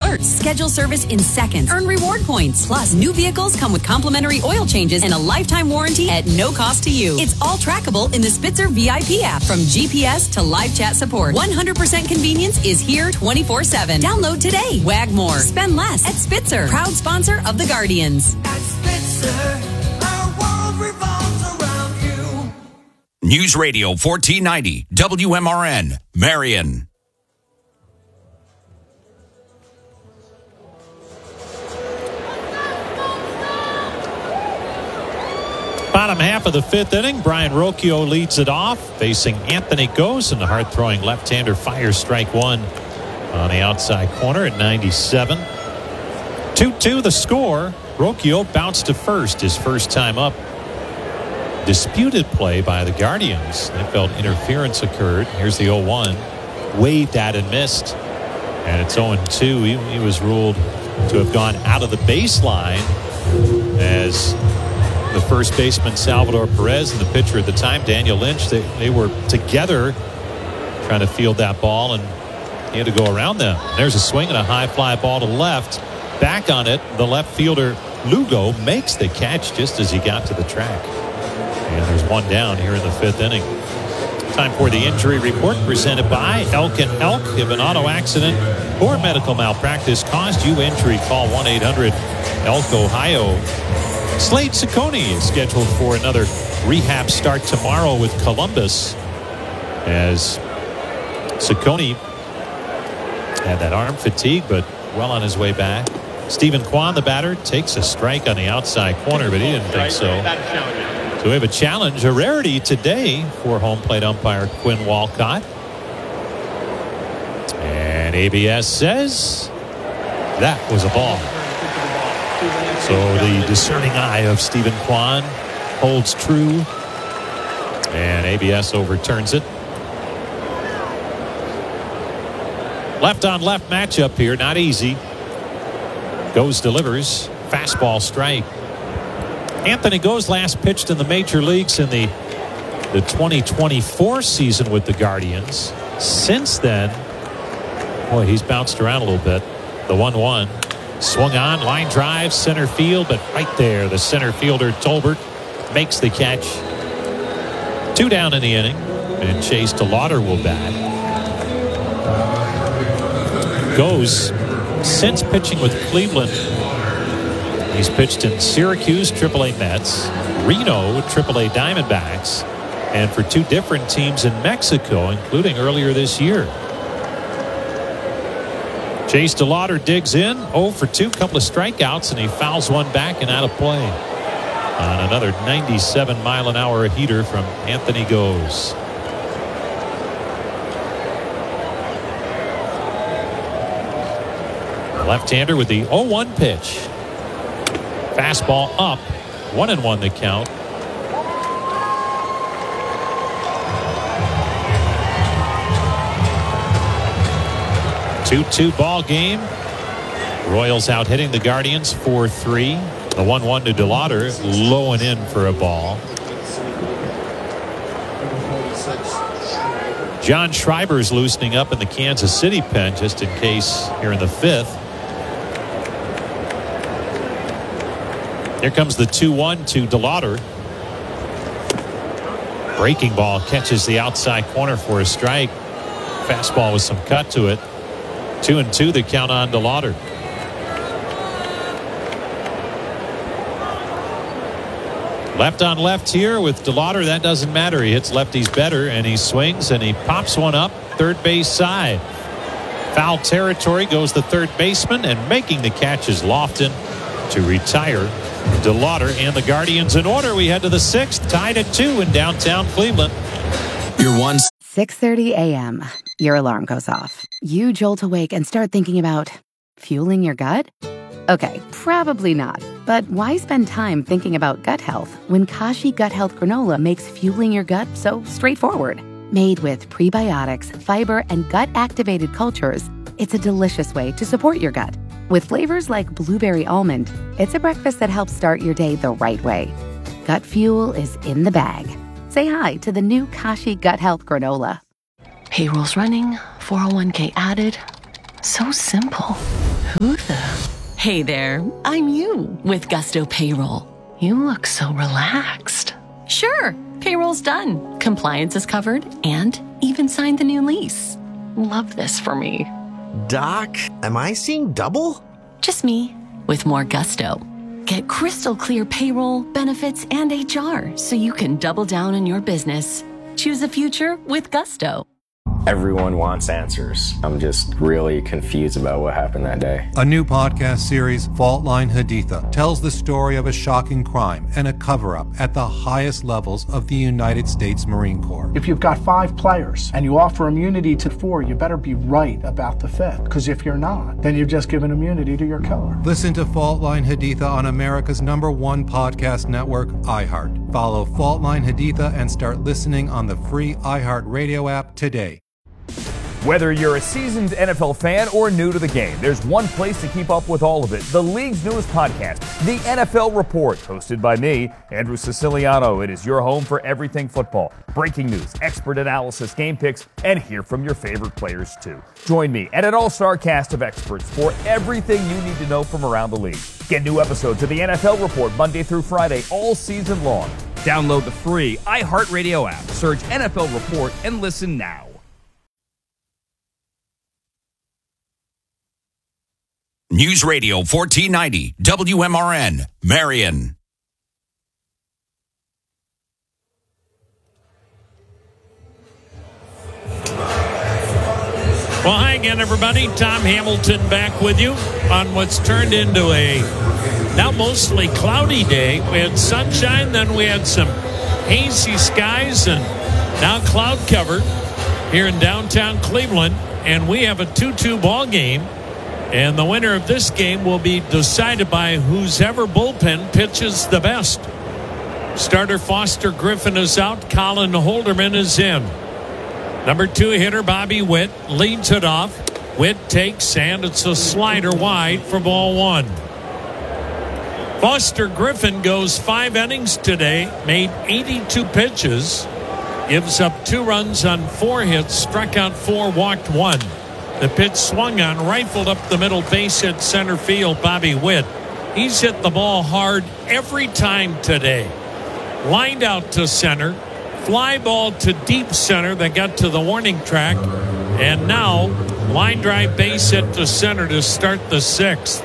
alerts. Schedule service in seconds. Earn reward points. Plus, new vehicles come with complimentary oil changes and a lifetime warranty at no cost to you. It's all trackable in the Spitzer VIP app. From GPS to live chat support, 100% convenience is here 24/7. Download today. Wag more. Spend less at Spitzer. Proud sponsor of the Guardians. At Spitzer, our world revolves around you. News Radio 1490 WMRN, Marion. Bottom half of the fifth inning, Brian Rocchio leads it off, facing Anthony Goes, and the hard-throwing left-hander fires strike one on the outside corner at 97. 2-2 the score. Rocchio bounced to first, his first time up. Disputed play by the Guardians. They felt interference occurred. Here's the 0-1. Waved at and missed. And it's 0-2. He was ruled to have gone out of the baseline as the first baseman Salvador Perez and the pitcher at the time, Daniel Lynch, they were together trying to field that ball, and he had to go around them. There's a swing and a high fly ball to left. Back on it, the left fielder Lugo makes the catch just as he got to the track. And there's one down here in the fifth inning. Time for the injury report presented by Elk & Elk. If an auto accident or medical malpractice caused you injury, call 1-800-ELK-OHIO. Slade Ciccone is scheduled for another rehab start tomorrow with Columbus, as Ciccone had that arm fatigue, but well on his way back. Stephen Kwan, the batter, takes a strike on the outside corner, but he didn't think so. So we have a challenge, a rarity today for home plate umpire Quinn Walcott. And ABS says that was a ball. So the discerning eye of Stephen Kwan holds true, and ABS overturns it. Left on left matchup here, not easy. Goes delivers, fastball strike. Anthony Goes last pitched in the major leagues in the 2024 season with the Guardians. Since then, boy, he's bounced around a little bit. The 1-1. Swung on, line drive, center field, but right there, the center fielder Tolbert makes the catch. 2 down in the inning, and Chase DeLauder will bat. Goes, since pitching with Cleveland, he's pitched in Syracuse, AAA Mets, Reno, AAA Diamondbacks, and for 2 different teams in Mexico, including earlier this year. Chase DeLauder digs in, 0 for 2, couple of strikeouts, and he fouls one back and out of play on another 97-mile-an-hour heater from Anthony Goes. The left-hander with the 0-1 pitch. Fastball up, 1-1 the count. Two-two ball game. Royals out hitting the Guardians 4-3. The 1-1 to DeLauder, low and in for a ball. John Schreiber's loosening up in the Kansas City pen just in case here in the fifth. Here comes the 2-1 to DeLauder. Breaking ball catches the outside corner for a strike. Fastball with some cut to it. 2-2 the count on DeLauder. Left on left here with DeLauder. That doesn't matter. He hits lefties better, and he swings and he pops one up third base side. Foul territory goes the third baseman, and making the catch is Lofton to retire DeLauder and the Guardians in order. We head to the sixth, tied at 2 in downtown Cleveland. Your one. 6:30 a.m. Your alarm goes off. You jolt awake and start thinking about fueling your gut? Okay, probably not. But why spend time thinking about gut health when Kashi Gut Health Granola makes fueling your gut so straightforward? Made with prebiotics, fiber, and gut-activated cultures, it's a delicious way to support your gut. With flavors like blueberry almond, it's a breakfast that helps start your day the right way. Gut fuel is in the bag. Say hi to the new Kashi Gut Health Granola. Payroll's running, 401k added. So simple. Who the? Hey there, I'm you with Gusto Payroll. You look so relaxed. Sure, payroll's done. Compliance is covered and even signed the new lease. Love this for me. Doc, am I seeing double? Just me with more gusto. Get crystal clear payroll, benefits, and HR so you can double down on your business. Choose the future with Gusto. Everyone wants answers. I'm just really confused about what happened that day. A new podcast series, Fault Line Haditha, tells the story of a shocking crime and a cover-up at the highest levels of the United States Marine Corps. If you've got 5 players and you offer immunity to 4, you better be right about the 5th. Because if you're not, then you've just given immunity to your killer. Listen to Fault Line Haditha on America's #1 podcast network, iHeart. Follow Fault Line Haditha and start listening on the free iHeart Radio app today. Whether you're a seasoned NFL fan or new to the game, there's one place to keep up with all of it. The league's newest podcast, The NFL Report, hosted by me, Andrew Siciliano. It is your home for everything football. Breaking news, expert analysis, game picks, and hear from your favorite players too. Join me and an all-star cast of experts for everything you need to know from around the league. Get new episodes of The NFL Report Monday through Friday all season long. Download the free iHeartRadio app, search NFL Report, and listen now. News Radio 1490 WMRN, Marion. Well, hi again, everybody. Tom Hamilton back with you on what's turned into a now mostly cloudy day. We had sunshine, then we had some hazy skies, and now cloud covered here in downtown Cleveland. And we have a 2-2 ball game. And the winner of this game will be decided by whoever bullpen pitches the best. Starter Foster Griffin is out. Colin Holderman is in. Number 2 hitter Bobby Witt leads it off. Witt takes, and it's a slider wide for ball 1. Foster Griffin goes 5 innings today, made 82 pitches, gives up 2 runs on 4 hits, struck out 4, walked 1. The pitch swung on, rifled up the middle base hit center field, Bobby Witt. He's hit the ball hard every time today. Lined out to center, fly ball to deep center that got to the warning track, and now line drive base hit to center to start the 6th.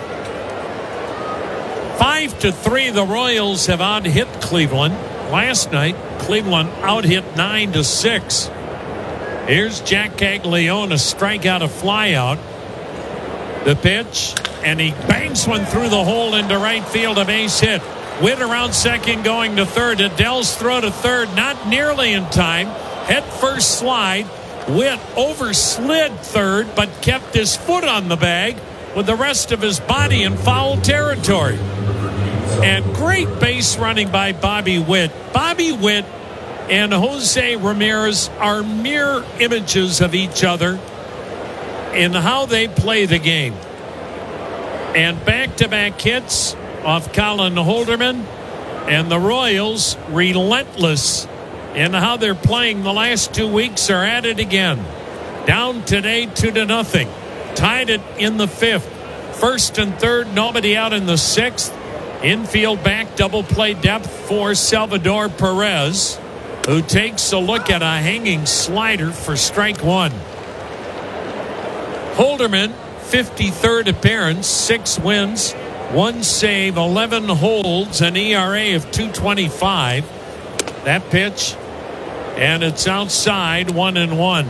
5-3, the Royals have out-hit Cleveland. Last night, Cleveland out-hit 9-6. Here's Jack Caglione, a strikeout, a flyout. The pitch, and he bangs one through the hole into right field, a base hit. Witt around second, going to third. Adell's throw to third, not nearly in time. Head first slide. Witt overslid third, but kept his foot on the bag with the rest of his body in foul territory. And great base running by Bobby Witt. Bobby Witt and Jose Ramirez are mirror images of each other in how they play the game. And back-to-back hits off Colin Holderman, and the Royals, relentless in how they're playing the last 2 weeks, are at it again. Down today 2-0. Tied it in the 5th. First and third, nobody out in the 6th. Infield back, double play depth for Salvador Perez, who takes a look at a hanging slider for strike 1. Holderman, 53rd appearance, 6 wins, 1 save, 11 holds, an ERA of 2.25. That pitch, and it's outside, 1-1.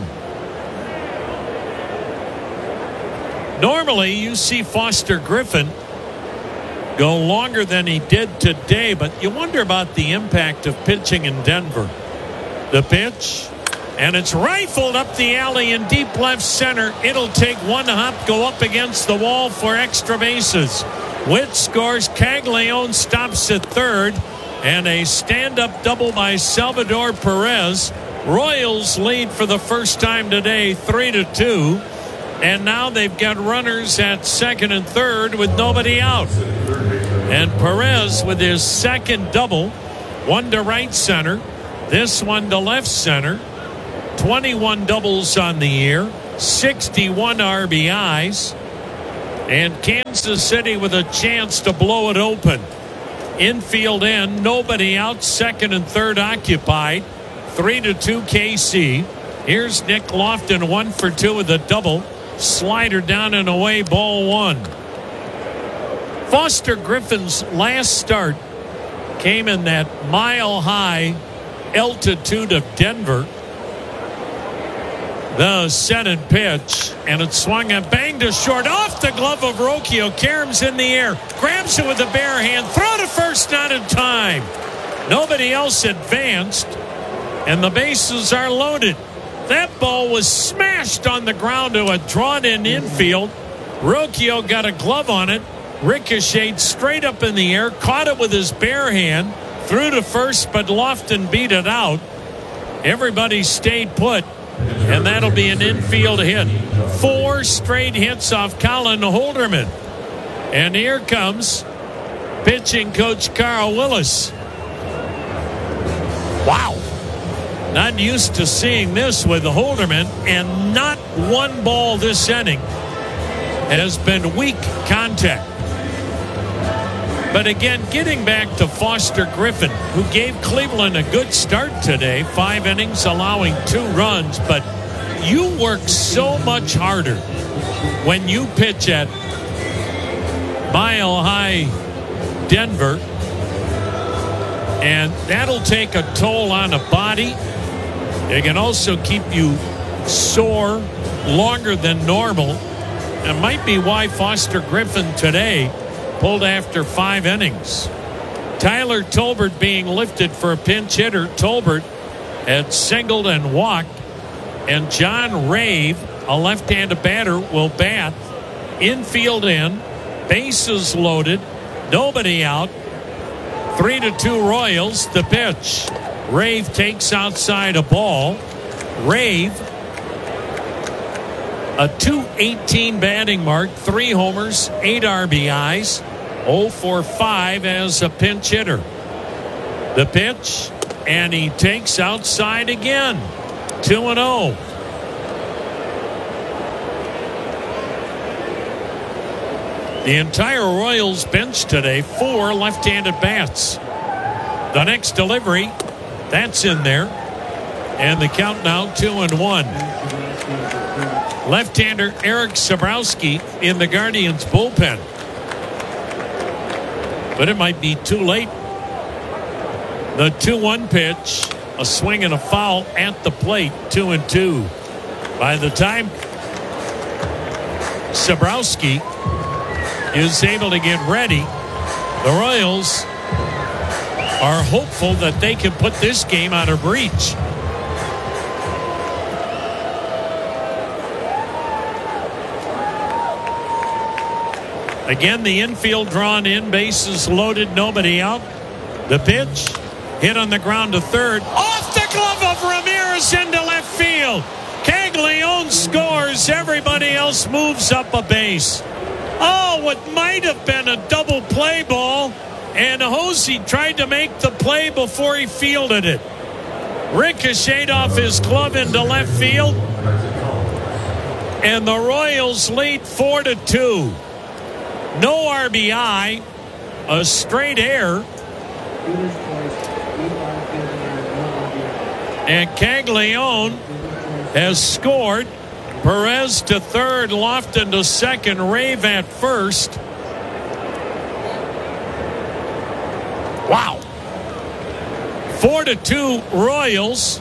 Normally, you see Foster Griffin go longer than he did today, but you wonder about the impact of pitching in Denver. The pitch, and it's rifled up the alley in deep left center. It'll take 1 hop, go up against the wall for extra bases. Witt scores. Caglione stops at third, and a stand-up double by Salvador Perez. Royals lead for the first time today, 3-2, and now they've got runners at second and third with nobody out. And Perez with his second double, 1 to right center, this one to left center. 21 doubles on the year, 61 RBIs. And Kansas City with a chance to blow it open. Infield in, nobody out, second and third occupied. 3-2 KC. Here's Nick Lofton, 1 for 2 with a double. Slider down and away, ball 1. Foster Griffin's last start came in that mile-high altitude of Denver. The set and pitch, and it swung and banged to short off the glove of Rocchio. Karam's in the air, grabs it with a bare hand, throw to first, not in time. Nobody else advanced, and the bases are loaded. That ball was smashed on the ground to a drawn-in infield. Rocchio got a glove on it, ricocheted straight up in the air, caught it with his bare hand, threw to first, but Lofton beat it out. Everybody stayed put, and that'll be an infield hit. 4 straight hits off Colin Holderman. And here comes pitching coach Carl Willis. Wow. Not used to seeing this with Holderman, and not one ball this inning has been weak contact. But again, getting back to Foster Griffin, who gave Cleveland a good start today, 5 innings, allowing 2 runs. But you work so much harder when you pitch at Mile High Denver, and that'll take a toll on the body. It can also keep you sore longer than normal. It might be why Foster Griffin today pulled after 5 innings. Tyler Tolbert being lifted for a pinch hitter. Tolbert had singled and walked. And John Rave, a left-handed batter, will bat. Infield in. Bases loaded. Nobody out. 3-2 Royals. The pitch. Rave takes outside a ball. Rave, a .218 batting mark, 3 homers, 8 RBIs, 0 for 5 as a pinch hitter. The pitch, and he takes outside again. 2-0. The entire Royals bench today, 4 left-handed bats. The next delivery, that's in there. And the count now 2-1. Left-hander Eric Sabrowski in the Guardians bullpen. But it might be too late. The 2-1 pitch, a swing and a foul at the plate, 2-2. By the time Sabrowski is able to get ready, the Royals are hopeful that they can put this game out of reach. Again, the infield drawn in, bases loaded, nobody out. The pitch, hit on the ground to third. Off the glove of Ramirez into left field. Caglione scores. Everybody else moves up a base. Oh, what might have been a double play ball. And Hosey tried to make the play before he fielded it. Ricocheted off his glove into left field. And the Royals lead 4-2. No RBI, a straight error. And Caglione has scored. Perez to third, Lofton to second, Rave at first. Wow. 4-2 Royals.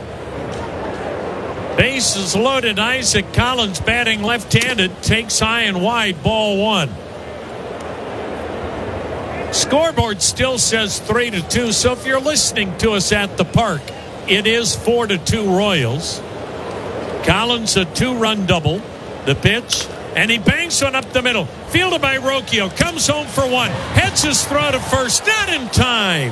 Bases loaded. Isaac Collins batting left-handed. Takes high and wide. Ball 1. Scoreboard still says 3-2. So if you're listening to us at the park, it is 4-2 Royals. Collins a 2-run double. The pitch. And he banks one up the middle. Fielded by Rocchio. Comes home for 1. Heads his throw to first. Not in time.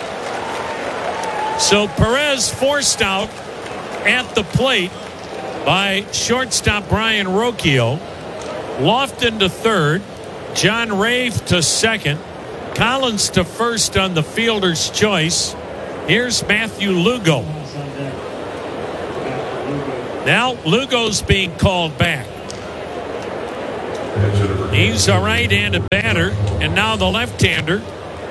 So Perez forced out at the plate by shortstop Brian Rocchio. Lofton to third. John Rave to second. Collins to first on the fielder's choice. Here's Matthew Lugo. Now Lugo's being called back. Pitch number He's a right-handed batter, and now the left-hander.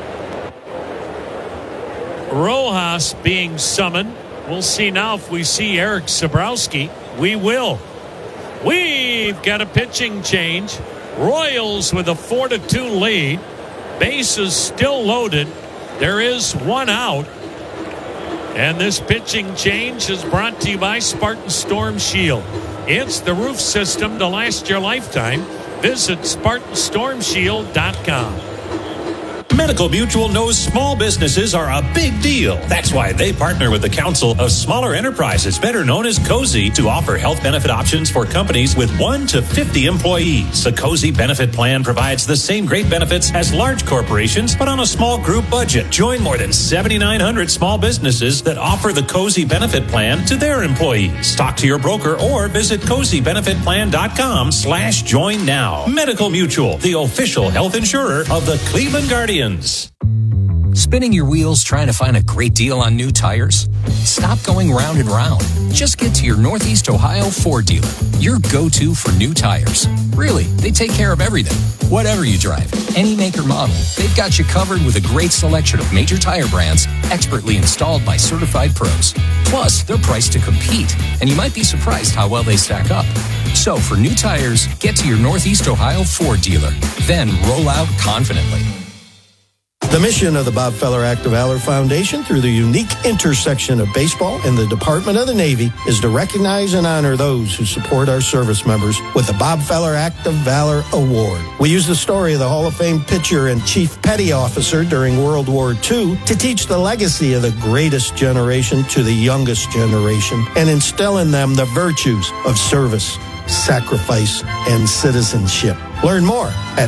Rojas being summoned. We'll see now if we see Eric Sabrowski. We will. We've got a pitching change. Royals with a 4-2 lead. Bases still loaded. There is one out. And this pitching change is brought to you by Spartan Storm Shield. It's the roof system to last your lifetime. Visit SpartanStormShield.com. Medical Mutual knows small businesses are a big deal. That's why they partner with the Council of Smaller Enterprises, better known as COSI, to offer health benefit options for companies with 1 to 50 employees. The COSI benefit plan provides the same great benefits as large corporations, but on a small group budget. Join more than 7,900 small businesses that offer the COSI benefit plan to their employees. Talk to your broker or visit COSIbenefitplan.com/join now. Medical Mutual, the official health insurer of the Cleveland Guardians. Spinning your wheels trying to find a great deal on new tires? Stop going round and round. Just get to your Northeast Ohio Ford dealer, your go-to for new tires. Really, they take care of everything. Whatever you drive, any make or model, they've got you covered with a great selection of major tire brands expertly installed by certified pros. Plus, they're priced to compete, and you might be surprised how well they stack up. So for new tires, get to your Northeast Ohio Ford dealer, then roll out confidently. The mission of the Bob Feller Act of Valor Foundation, through the unique intersection of baseball and the Department of the Navy, is to recognize and honor those who support our service members with the Bob Feller Act of Valor Award. We use the story of the Hall of Fame pitcher and Chief Petty Officer during World War II to teach the legacy of the greatest generation to the youngest generation and instill in them the virtues of service, sacrifice, and citizenship. Learn more at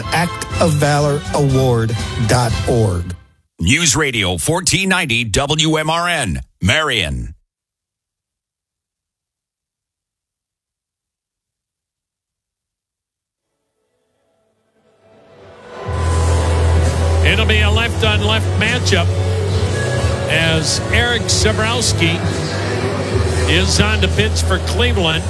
actofvaloraward.org. News Radio 1490 WMRN, Marion. It'll be a left-on-left matchup as Eric Sabrowski is on to pitch for Cleveland.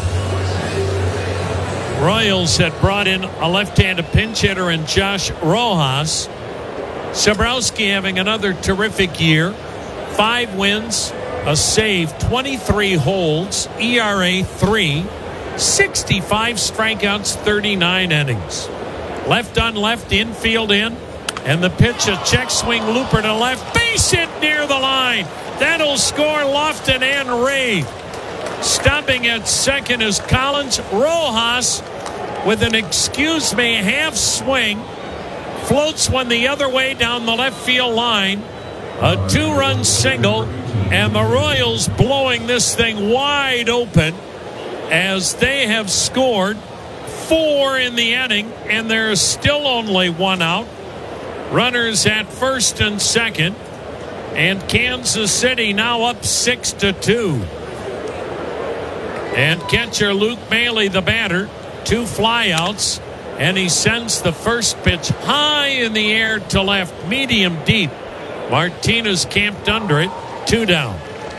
Royals had brought in a left-handed pinch hitter in Josh Rojas. Sabrowski having another terrific year. 5 wins, a save, 23 holds, ERA 3, 65 strikeouts, 39 innings. Left on left, infield in, and the pitch, a check swing looper to left, base hit near the line. That'll score Lofton and Rave. Stopping at second is Collins. Rojas with an half swing, floats one the other way down the left field line. A 2-run single, and the Royals blowing this thing wide open as they have scored 4 in the inning, and there's still only 1 out. Runners at first and second, and Kansas City now up 6-2. And catcher Luke Maile, the batter, 2 flyouts, and he sends the first pitch high in the air to left, medium deep. Martinez camped under it, 2 down.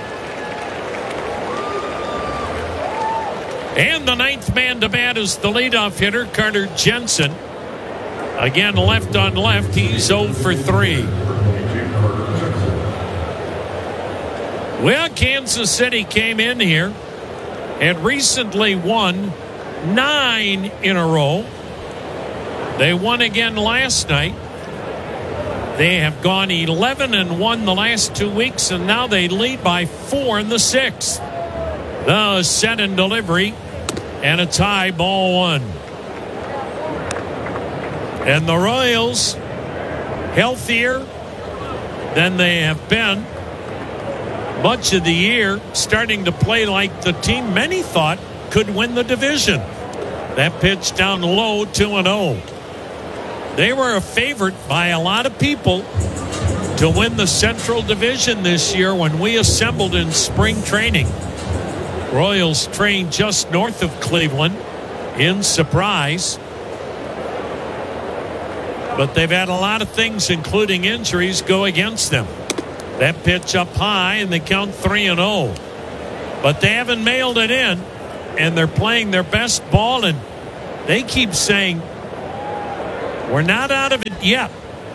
And the 9th man to bat is the leadoff hitter, Carter Jensen. Again, left on left, he's 0 for 3. Well, Kansas City came in here and recently won 9 in a row. They won again last night. They have gone 11-1 the last 2 weeks, and now they lead by 4 in the 6th. The set and delivery, and a tie, ball 1. And the Royals, healthier than they have been much of the year, starting to play like the team many thought could win the division. That pitch down low, 2-0. They were a favorite by a lot of people to win the Central Division this year when we assembled in spring training. Royals trained just north of Cleveland in Surprise. But they've had a lot of things, including injuries, go against them. That pitch up high, and they count 3-0. But they haven't mailed it in, and they're playing their best ball, and they keep saying We're not out of it yet.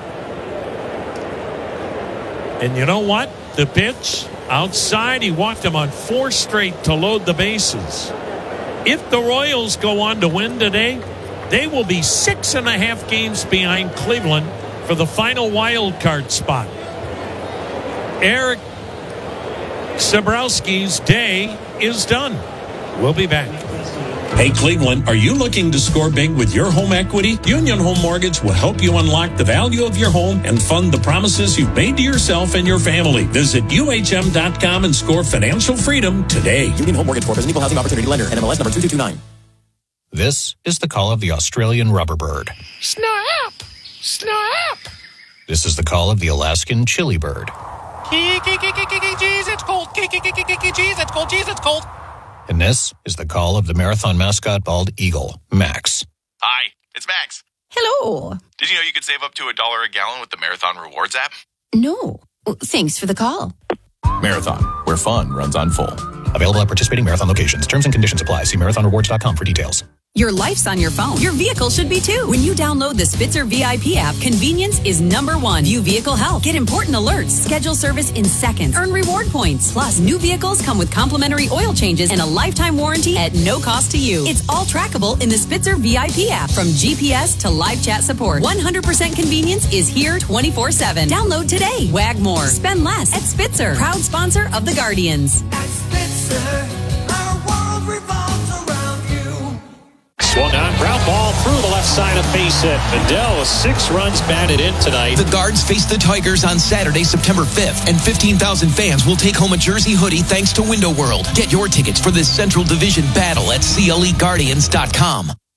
And you know what? The pitch outside, he walked him on 4 straight to load the bases. If the Royals go on to win today, they will be 6.5 games behind Cleveland for the final wild card spot. Eric Sabrowski's day is done. We'll be back. Hey, Cleveland, are you looking to score big with your home equity? Union Home Mortgage will help you unlock the value of your home and fund the promises you've made to yourself and your family. Visit UHM.com and score financial freedom today. Union Home Mortgage Corp is an equal housing opportunity lender. NMLS number 2229. This is the call of the Australian rubberbird. Snap! Snap! This is the call of the Alaskan chili bird. Jeez, it's cold. Jeez, it's cold. Jeez, it's cold. And this is the call of the marathon mascot bald eagle, Max. Hi, it's Max. Hello. Did you know you could save up to $1 a gallon with the Marathon Rewards app? No. Thanks for the call. Marathon, where fun runs on full. Available at participating Marathon locations. Terms and conditions apply. See marathonrewards.com for details. Your life's on your phone. Your vehicle should be too. When you download the Spitzer VIP app, convenience is #1. View vehicle health. Get important alerts. Schedule service in seconds. Earn reward points. Plus, new vehicles come with complimentary oil changes and a lifetime warranty at no cost to you. It's all trackable in the Spitzer VIP app. From GPS to live chat support, 100% convenience is here 24/7. Download today. Wag more. Spend less at Spitzer. Proud sponsor of the Guardians. At Spitzer, our world revolves around you. Swung on, ground ball through the left side of base hit. Adele with 6 runs batted in tonight. The Guards face the Tigers on Saturday, September 5th, and 15,000 fans will take home a jersey hoodie thanks to Window World. Get your tickets for this Central Division battle at CLEGuardians.com.